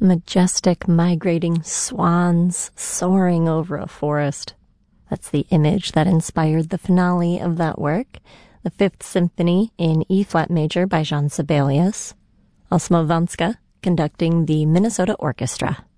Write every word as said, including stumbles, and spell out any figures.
Majestic migrating swans soaring over a forest. That's the image that inspired the finale of that work, the Fifth Symphony in E-flat major by Jean Sibelius. Osmo Vanska conducting the Minnesota Orchestra.